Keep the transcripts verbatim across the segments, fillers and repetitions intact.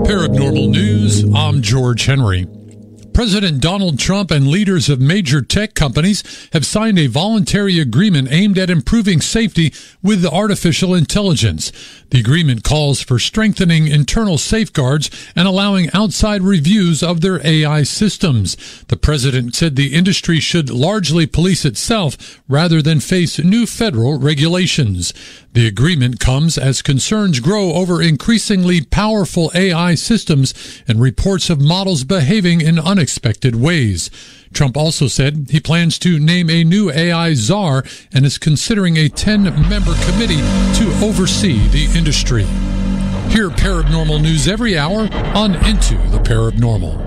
Paranormal News, I'm George Henry. President Donald Trump and leaders of major tech companies have signed a voluntary agreement aimed at improving safety with artificial intelligence. The agreement calls for strengthening internal safeguards and allowing outside reviews of their A I systems. The president said the industry should largely police itself rather than face new federal regulations. The agreement comes as concerns grow over increasingly powerful A I systems and reports of models behaving in unexpected ways. Trump also said he plans to name a new A I czar and is considering a ten-member committee to oversee the industry. Hear paranormal news every hour on Into the Paranormal.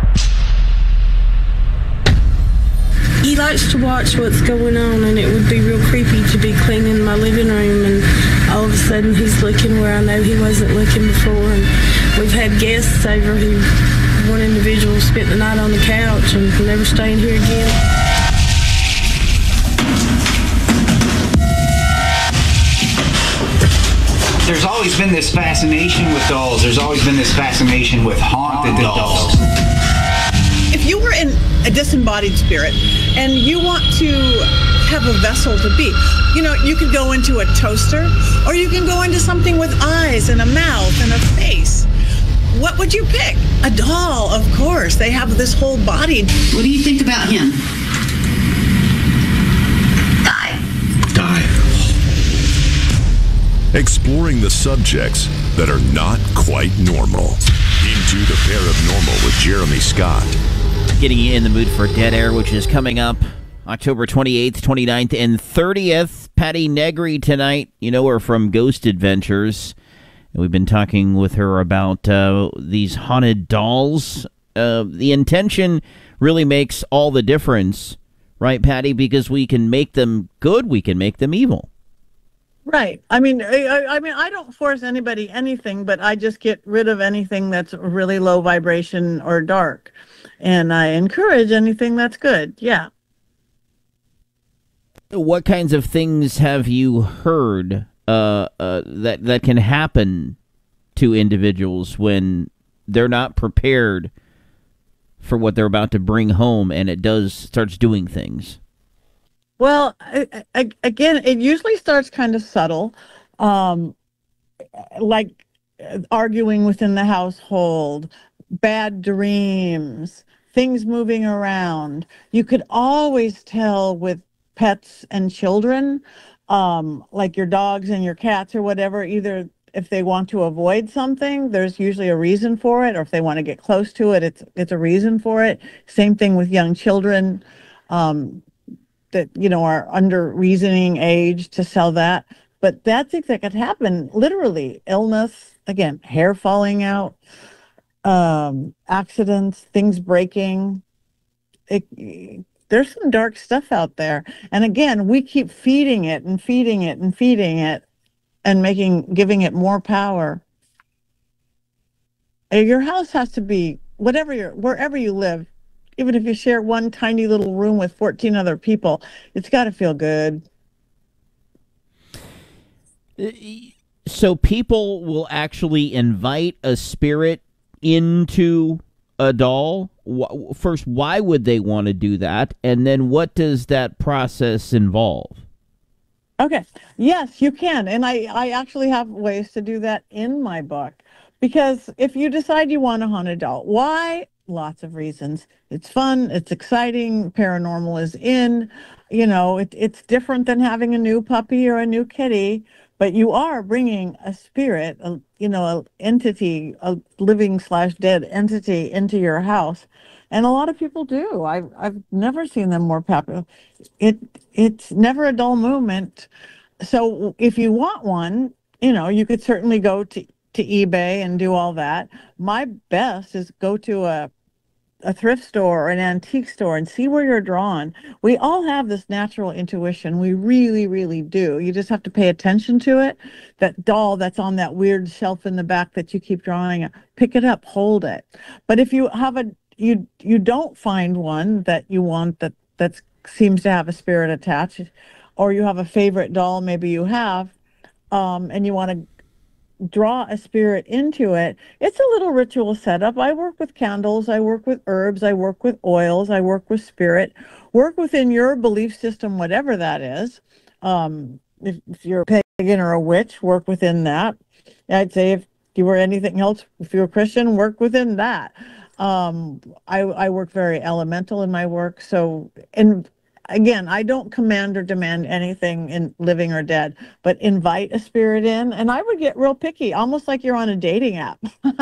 He likes to watch what's going on, and it would be real creepy to be cleaning my living room, and all of a sudden he's looking where I know he wasn't looking before. And we've had guests over who, one individual spent the night on the couch and never staying here again. There's always been this fascination with dolls. There's always been this fascination with haunted dolls. If you were in a disembodied spirit and you want to have a vessel to be, you know, you could go into a toaster, or you can go into something with eyes and a mouth and a face. What would you pick? A doll, of course. They have this whole body. What do you think about him? Die. Die. Exploring the subjects that are not quite normal. Into the Paranormal with Jeremy Scott. Getting you in the mood for Dead Air, which is coming up October twenty-eighth, twenty-ninth, and thirtieth. Patty Negri tonight. You know her from Ghost Adventures. And we've been talking with her about uh, these haunted dolls. Uh, the intention really makes all the difference, right, Patty? Because we can make them good, we can make them evil. Right. I mean, I, I mean, I don't force anybody anything, but I just get rid of anything that's really low vibration or dark. And I encourage anything that's good. Yeah. What kinds of things have you heard uh, uh, that that can happen to individuals when they're not prepared for what they're about to bring home, and it does starts doing things? Well, I, I, again, it usually starts kind of subtle, um, like arguing within the household, bad dreams, things moving around. You could always tell with pets and children, um, like your dogs and your cats or whatever, either if they want to avoid something, there's usually a reason for it, or if they want to get close to it, it's it's a reason for it. Same thing with young children um, that, you know, are under reasoning age to sell that. But that's things that could happen, literally. Illness, again, hair falling out, um, accidents, things breaking. It, there's some dark stuff out there. And again, we keep feeding it and feeding it and feeding it and making, giving it more power. Your house has to be, whatever you're, wherever you live, even if you share one tiny little room with fourteen other people, it's got to feel good. So people will actually invite a spirit into a doll? First, why would they want to do that? And then what does that process involve? Okay. Yes, you can. And I, I actually have ways to do that in my book. Because if you decide you want a haunted doll, why? Lots of reasons. It's fun. It's exciting. Paranormal is in. You know, it, it's different than having a new puppy or a new kitty. But you are bringing a spirit, a, you know, an entity, a living slash dead entity into your house. And a lot of people do. I've, I've never seen them more popular. It, it's never a dull moment. So if you want one, you know, you could certainly go to, to eBay and do all that. My best is go to a a thrift store or an antique store and see where you're drawn. We all have this natural intuition. We really, really do. You just have to pay attention to it. That doll that's on that weird shelf in the back that you keep drawing, pick it up, hold it. But if you have a, you you don't find one that you want that that seems to have a spirit attached, or you have a favorite doll, maybe you have, um, and you want to draw a spirit into it, it's a little ritual setup. I work with candles, I work with herbs, I work with oils, I work with spirit. Work within your belief system, whatever that is. Um, if, if you're a pagan or a witch, work within that. I'd say if you were anything else, if you're a Christian, work within that. Um, I, I work very elemental in my work. So, and again, I don't command or demand anything in living or dead, but invite a spirit in. And I would get real picky, almost like you're on a dating app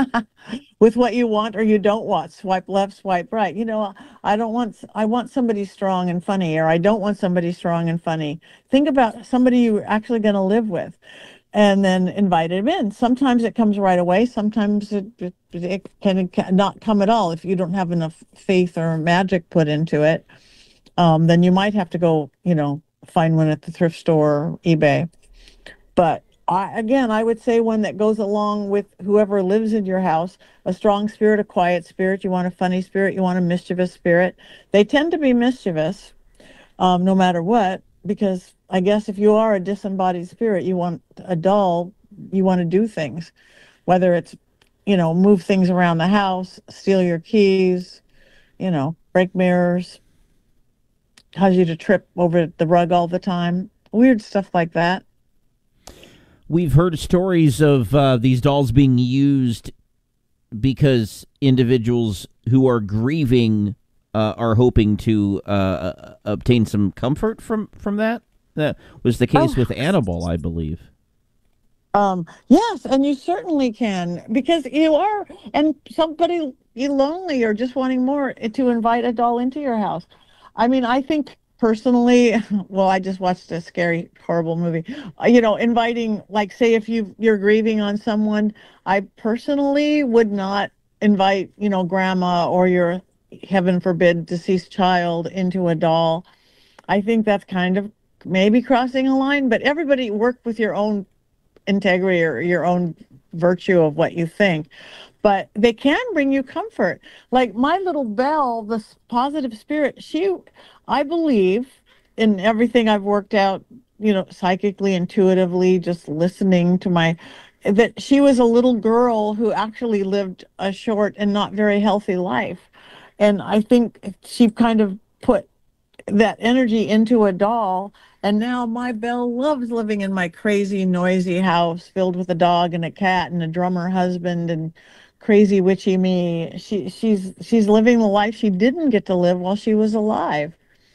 with what you want or you don't want. Swipe left, swipe right. You know, I don't want, I want somebody strong and funny, or I don't want somebody strong and funny. Think about somebody you're actually going to live with, and then invite him in. Sometimes it comes right away. Sometimes it, it, it can not come at all if you don't have enough faith or magic put into it. Um, then you might have to go, you know, find one at the thrift store or eBay. But I, again, I would say one that goes along with whoever lives in your house, a strong spirit, a quiet spirit. You want a funny spirit, you want a mischievous spirit. They tend to be mischievous, um, no matter what, because I guess if you are a disembodied spirit, you want a doll, you want to do things, whether it's, you know, move things around the house, steal your keys, you know, break mirrors, cause you to trip over the rug all the time, weird stuff like that. We've heard stories of uh, these dolls being used because individuals who are grieving uh, are hoping to uh, obtain some comfort from, from that. That was the case oh. with Annabelle, I believe. Um, yes, and you certainly can, because you are, and somebody you're lonely or just wanting more, to invite a doll into your house. I mean, I think personally, well, I just watched a scary, horrible movie, uh, you know, inviting, like, say if you, you're grieving on someone, I personally would not invite, you know, grandma or your, heaven forbid, deceased child into a doll. I think that's kind of maybe crossing a line, but everybody work with your own integrity or your own virtue of what you think. But they can bring you comfort. Like my little Belle, this positive spirit, she, I believe in everything I've worked out, you know, psychically, intuitively, just listening to my, that she was a little girl who actually lived a short and not very healthy life. And I think she kind of put that energy into a doll. And now my Belle loves living in my crazy, noisy house filled with a dog and a cat and a drummer husband and crazy witchy me. She she's she's living the life she didn't get to live while she was alive.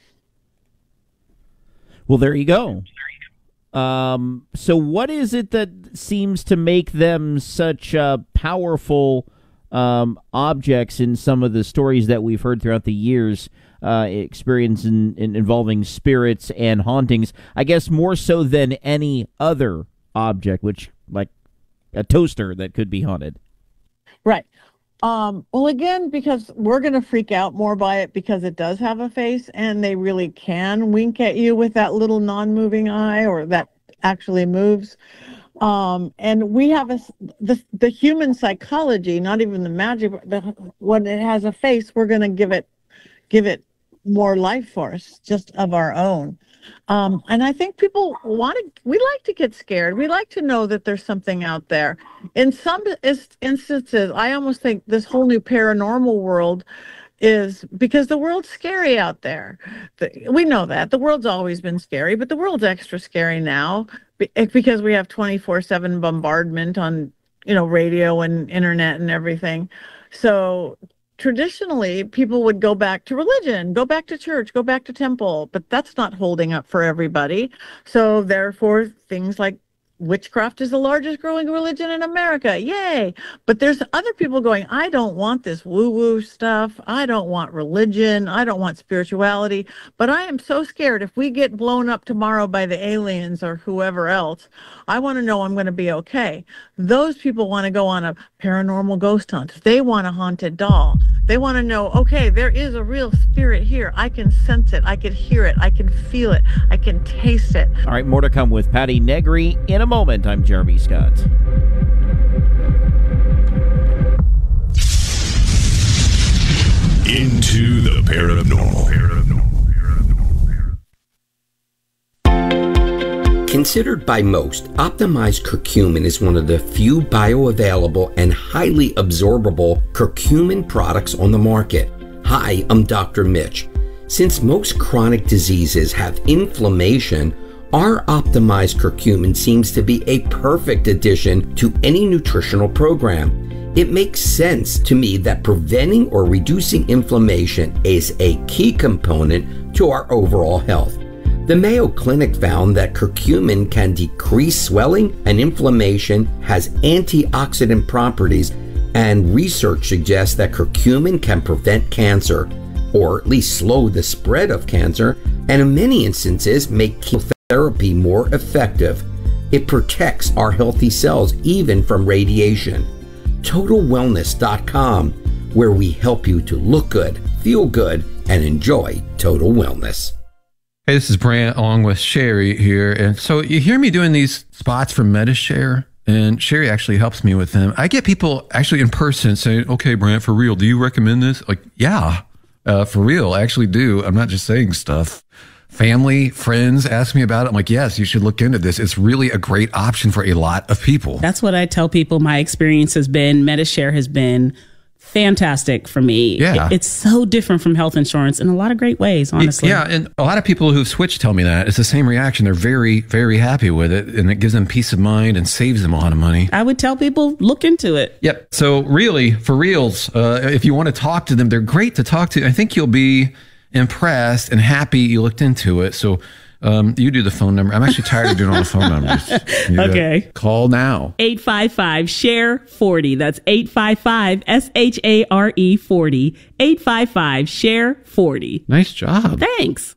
Well, there you go. Um, so what is it that seems to make them such uh, powerful um, objects in some of the stories that we've heard throughout the years, uh, experience in, in involving spirits and hauntings? I guess more so than any other object, which, like a toaster that could be haunted. Right. Um, well, again, because we're going to freak out more by it because it does have a face, and they really can wink at you with that little non-moving eye, or that actually moves. Um, and we have a, the, the human psychology, not even the magic, the, when it has a face, we're going to give it, give it more life force just of our own. Um, and I think people want to, we like to get scared. We like to know that there's something out there. In some instances, I almost think this whole new paranormal world is because the world's scary out there. We know that. The world's always been scary, but the world's extra scary now because we have twenty-four seven bombardment on, you know, radio and internet and everything. So traditionally, people would go back to religion, go back to church, go back to temple, but that's not holding up for everybody. So therefore, things like witchcraft is the largest growing religion in America. Yay. But there's other people going, I don't want this woo-woo stuff. I don't want religion. I don't want spirituality. But I am so scared if we get blown up tomorrow by the aliens or whoever else, I want to know I'm going to be okay. Those people want to go on a paranormal ghost hunt. They want a haunted doll. They want to know, okay, there is a real spirit here. I can sense it. I can hear it. I can feel it. I can taste it. All right, more to come with Patti Negri in a moment. I'm Jeremy Scott. Into the paranormal. Can Considered by most, optimized curcumin is one of the few bioavailable and highly absorbable curcumin products on the market. Hi, I'm Doctor Mitch. Since most chronic diseases have inflammation, our optimized curcumin seems to be a perfect addition to any nutritional program. It makes sense to me that preventing or reducing inflammation is a key component to our overall health. The Mayo Clinic found that curcumin can decrease swelling and inflammation, has antioxidant properties, and research suggests that curcumin can prevent cancer, or at least slow the spread of cancer, and in many instances make chemotherapy more effective. It protects our healthy cells even from radiation. Total Wellness dot com, where we help you to look good, feel good, and enjoy total wellness. Hey, this is Brant along with Sherry here. And so you hear me doing these spots for MediShare, and Sherry actually helps me with them. I get people actually in person saying, okay, Brant, for real, do you recommend this? Like, yeah, uh, for real, I actually do. I'm not just saying stuff. Family, friends ask me about it. I'm like, yes, you should look into this. It's really a great option for a lot of people. That's what I tell people. My experience has been, MediShare has been fantastic for me. Yeah. It's so different from health insurance in a lot of great ways, honestly. Yeah, and a lot of people who've switched tell me that. It's the same reaction. They're very, very happy with it, and it gives them peace of mind and saves them a lot of money. I would tell people, look into it. Yep. So really, for reals, uh, if you want to talk to them, they're great to talk to. I think you'll be impressed and happy you looked into it. So um, you do the phone number. I'm actually tired of doing all the phone numbers. You Okay. Call now. eight five five, S H A R E forty. That's eight five five, S H A R E forty. eight five five, S H A R E forty. Nice job. Thanks.